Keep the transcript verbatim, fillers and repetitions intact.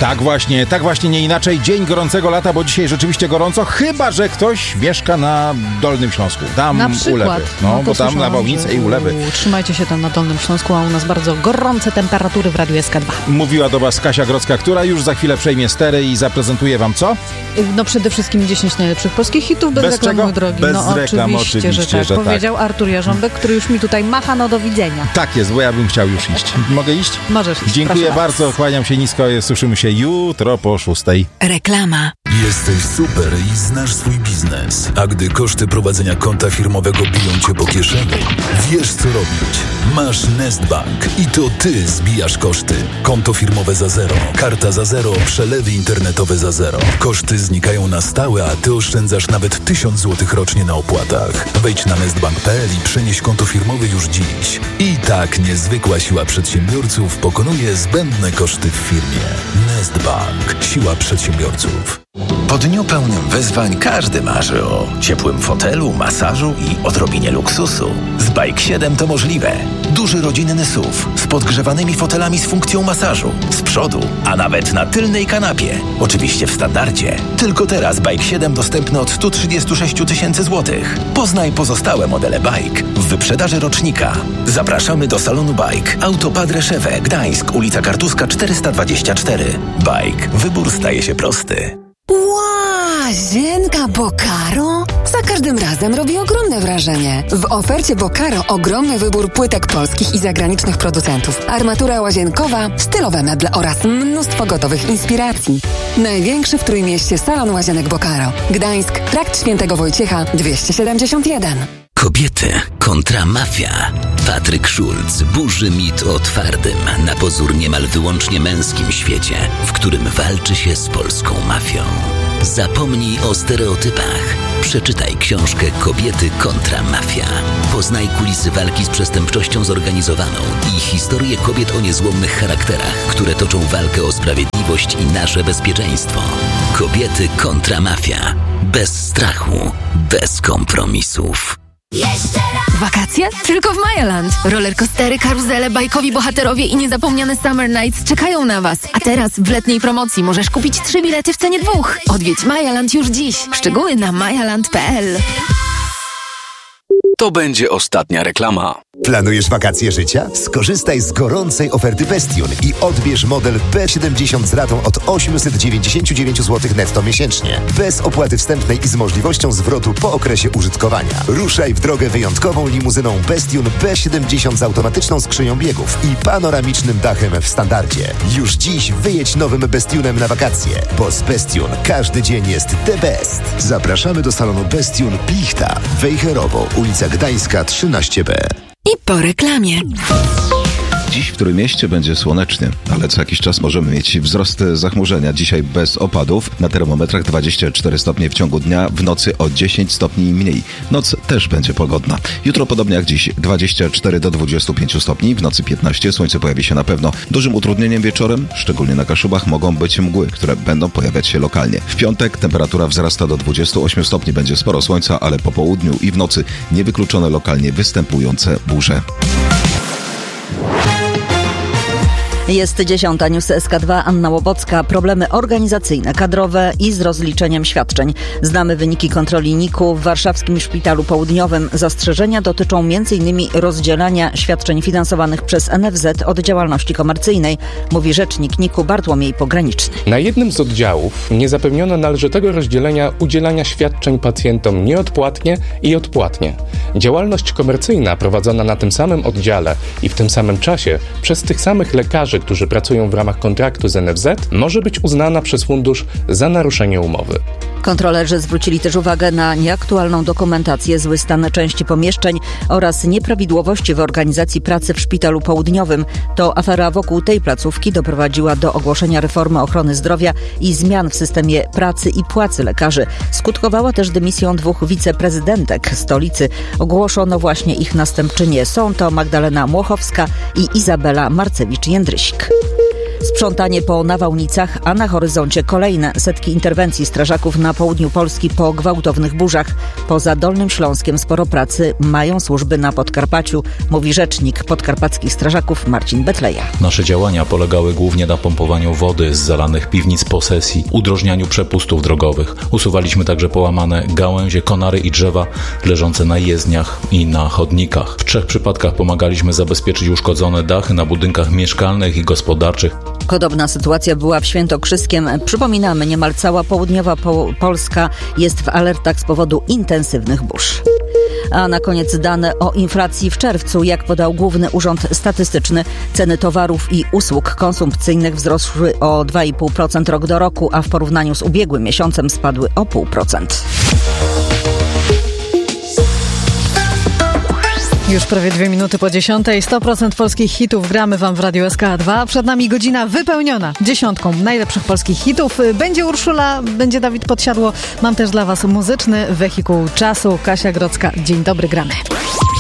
Tak właśnie, tak właśnie, nie inaczej. Dzień gorącego lata, bo dzisiaj rzeczywiście gorąco, chyba że ktoś mieszka na Dolnym Śląsku. Tam na przykład. ulewy. No, no bo tam na Wałnicy i ulewy. Trzymajcie się tam na Dolnym Śląsku, a u nas bardzo gorące temperatury w Radiu S K dwa. Mówiła do was Kasia Grodzka, która już za chwilę przejmie stery i zaprezentuje wam co? No przede wszystkim dziesięć najlepszych polskich hitów bez, bez reklam, drogi. Bez no reklam, oczywiście, oczywiście, że tak. że Powiedział tak. Artur Jarząbek, który już mi tutaj macha, no do widzenia. Tak jest, bo ja bym chciał już iść. Mogę iść? Możesz iść. Dziękuję bardzo, kłaniam się nisko, słyszymy się jutro po szóstej. Reklama. Jesteś super i znasz swój biznes. A gdy koszty prowadzenia konta firmowego biją cię po kieszeni, wiesz co robić. Masz Nestbank i to ty zbijasz koszty. Konto firmowe za zero, karta za zero, przelewy internetowe za zero. Koszty znikają na stałe, a ty oszczędzasz nawet tysiąc złotych rocznie na opłatach. Wejdź na nestbank kropka p l i przenieś konto firmowe już dziś. I tak niezwykła siła przedsiębiorców pokonuje zbędne koszty w firmie. Nestbank. Siła przedsiębiorców. Po dniu pełnym wyzwań każdy marzy o ciepłym fotelu, masażu i odrobinie luksusu. Z Bike siedem to możliwe. Duży rodzinny S U V z podgrzewanymi fotelami z funkcją masażu. Z przodu, a nawet na tylnej kanapie. Oczywiście w standardzie. Tylko teraz Bike siedem dostępny od sto trzydzieści sześć tysięcy złotych. Poznaj pozostałe modele Bike w wyprzedaży rocznika. Zapraszamy do salonu Bike. Auto Padre Szewe, Gdańsk, ulica Kartuska czterysta dwadzieścia cztery. Bike. Wybór staje się prosty. Łazienka Bocaro? Za każdym razem robi ogromne wrażenie. W ofercie Bocaro ogromny wybór płytek polskich i zagranicznych producentów. Armatura łazienkowa, stylowe meble oraz mnóstwo gotowych inspiracji. Największy w Trójmieście salon łazienek Bocaro. Gdańsk, trakt Świętego Wojciecha dwieście siedemdziesiąt jeden. Kobiety kontra mafia. Patryk Schulz burzy mit o twardym, na pozór niemal wyłącznie męskim świecie, w którym walczy się z polską mafią. Zapomnij o stereotypach. Przeczytaj książkę Kobiety kontra mafia. Poznaj kulisy walki z przestępczością zorganizowaną i historię kobiet o niezłomnych charakterach, które toczą walkę o sprawiedliwość i nasze bezpieczeństwo. Kobiety kontra mafia. Bez strachu, bez kompromisów. Wakacje? Tylko w Mayaland. Rollercoastery, karuzele, bajkowi bohaterowie i niezapomniane Summer Nights czekają na Was. A teraz w letniej promocji możesz kupić trzy bilety w cenie dwóch. Odwiedź Mayaland już dziś. Szczegóły na mayaland kropka p l. To będzie ostatnia reklama. Planujesz wakacje życia? Skorzystaj z gorącej oferty Bestion i odbierz model B siedemdziesiąt z ratą od osiemset dziewięćdziesiąt dziewięć złotych netto miesięcznie. Bez opłaty wstępnej i z możliwością zwrotu po okresie użytkowania. Ruszaj w drogę wyjątkową limuzyną Bestion B siedemdziesiąt z automatyczną skrzynią biegów i panoramicznym dachem w standardzie. Już dziś wyjedź nowym Bestionem na wakacje, bo z Bestion każdy dzień jest the best. Zapraszamy do salonu Bestion Plichta, Wejherowo, ulica Gdańska trzynaście B. I po reklamie. Dziś w Trójmieście będzie słonecznie, ale co jakiś czas możemy mieć wzrost zachmurzenia. Dzisiaj bez opadów, na termometrach dwadzieścia cztery stopnie w ciągu dnia, w nocy o dziesięć stopni mniej. Noc też będzie pogodna. Jutro podobnie jak dziś, dwadzieścia cztery do dwudziestu pięciu stopni, w nocy piętnaście, słońce pojawi się na pewno. Dużym utrudnieniem wieczorem, szczególnie na Kaszubach, mogą być mgły, które będą pojawiać się lokalnie. W piątek temperatura wzrasta do dwudziestu ośmiu stopni, będzie sporo słońca, ale po południu i w nocy niewykluczone lokalnie występujące burze. Jest dziesiąta, News S K dwa, Anna Łobocka. Problemy organizacyjne, kadrowe i z rozliczeniem świadczeń. Znamy wyniki kontroli N I K u w warszawskim Szpitalu Południowym. Zastrzeżenia dotyczą m in rozdzielania świadczeń finansowanych przez N F Z od działalności komercyjnej, mówi rzecznik N I K u Bartłomiej Pograniczny. Na jednym z oddziałów nie zapewniono należytego rozdzielenia udzielania świadczeń pacjentom nieodpłatnie i odpłatnie. Działalność komercyjna prowadzona na tym samym oddziale i w tym samym czasie przez tych samych lekarzy, którzy pracują w ramach kontraktu z N F Z, może być uznana przez fundusz za naruszenie umowy. Kontrolerzy zwrócili też uwagę na nieaktualną dokumentację, zły stan części pomieszczeń oraz nieprawidłowości w organizacji pracy w Szpitalu Południowym. To afera wokół tej placówki doprowadziła do ogłoszenia reformy ochrony zdrowia i zmian w systemie pracy i płacy lekarzy. Skutkowała też dymisją dwóch wiceprezydentek stolicy. Ogłoszono właśnie ich następczynie. Są to Magdalena Młochowska i Izabela Marcewicz-Jędrysik. Sprzątanie po nawałnicach, a na horyzoncie kolejne setki interwencji strażaków na południu Polski po gwałtownych burzach. Poza Dolnym Śląskiem sporo pracy mają służby na Podkarpaciu, mówi rzecznik podkarpackich strażaków Marcin Betleja. Nasze działania polegały głównie na pompowaniu wody z zalanych piwnic posesji, udrożnianiu przepustów drogowych. Usuwaliśmy także połamane gałęzie, konary i drzewa leżące na jezdniach i na chodnikach. W trzech przypadkach pomagaliśmy zabezpieczyć uszkodzone dachy na budynkach mieszkalnych i gospodarczych. Podobna sytuacja była w Świętokrzyskiem. Przypominamy, niemal cała południowa po- Polska jest w alertach z powodu intensywnych burz. A na koniec dane o inflacji w czerwcu. Jak podał Główny Urząd Statystyczny, ceny towarów i usług konsumpcyjnych wzrosły o dwa i pół procent rok do roku, a w porównaniu z ubiegłym miesiącem spadły o zero przecinek pięć procent. Już prawie dwie minuty po dziesiątej. sto procent polskich hitów gramy wam w Radiu S K dwa. Przed nami godzina wypełniona dziesiątką najlepszych polskich hitów. Będzie Urszula, będzie Dawid Podsiadło. Mam też dla was muzyczny wehikuł czasu. Kasia Grodzka. Dzień dobry, gramy.